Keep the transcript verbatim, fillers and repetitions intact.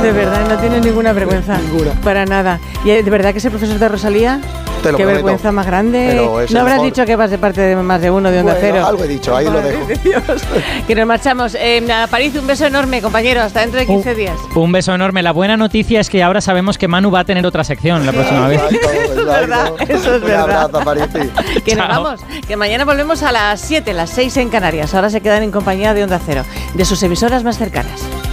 De verdad, no tienes ninguna vergüenza. Ninguna. Para nada. ¿Y de verdad que ese profesor de Rosalía? Te lo Qué prometo. vergüenza más grande. Pero es No el habrás mejor. dicho que vas de parte de más de uno de Onda Bueno, Cero. algo he dicho, ahí lo Madre dejo. de Dios. Que nos marchamos. Eh, a París, un beso enorme, compañero. Hasta dentro de quince Un- días. Un beso enorme. La buena noticia es que ahora sabemos que Manu va a tener otra sección la próxima vez. Exacto, exacto. Es verdad, eso es Un verdad. abrazo, Parisi. Que nos Chao. vamos. Que mañana volvemos a las siete, las seis en Canarias. Ahora se quedan en compañía de Onda Cero, de sus emisoras más cercanas.